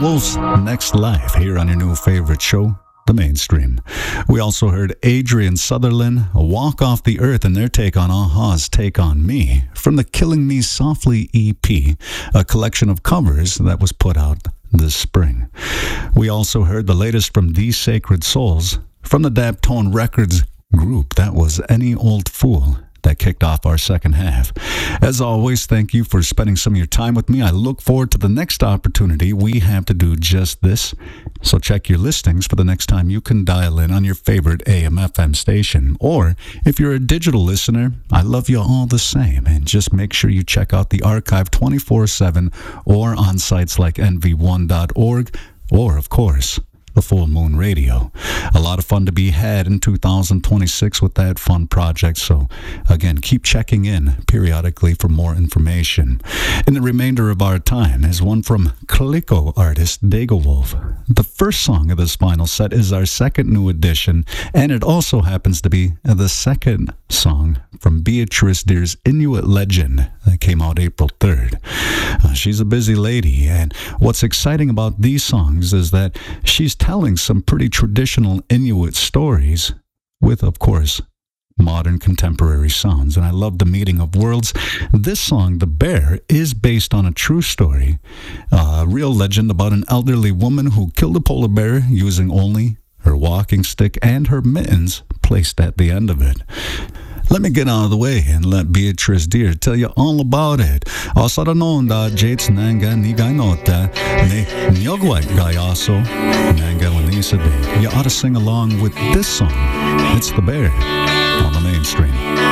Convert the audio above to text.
Wolf's Next Life here on your new favorite show, The Mainstream. We also heard Adrian Sutherland, Walk Off the Earth, and their take on a-ha's Take on Me from the Killing Me Softly EP, a collection of covers that was put out this spring. We also heard the latest from These Sacred Souls from the Daptone Records group. That was Any Old Fool. That kicked off our second half. As always, thank you for spending some of your time with me. I look forward to the next opportunity we have to do just this. So check your listings for the next time you can dial in on your favorite AM/FM station. Or if you're a digital listener, I love you all the same. And just make sure you check out the archive 24/7 or on sites like nv1.org or, of course, the Full Moon Radio. A lot of fun to be had in 2026 with that fun project. So again, keep checking in periodically for more information. In the remainder of our time is one from Kaliko artist Dagowolf. The first song of this final set is our second new edition, and it also happens to be the second song from Beatrice Deer's Inuit Legend that came out April 3rd. She's a busy lady, and what's exciting about these songs is that she's telling some pretty traditional Inuit stories with, of course, modern contemporary sounds. And I love the meeting of worlds. This song, The Bear, is based on a true story, a real legend about an elderly woman who killed a polar bear using only her walking stick and her mittens placed at the end of it. Let me get out of the way and let Beatrice Deer tell you all about it. Asaranonda Jates Nanga Nigainota Ne Nyogwai Gayaso Nanga Wanisade. You ought to sing along with this song. It's The Bear on the Mainstream.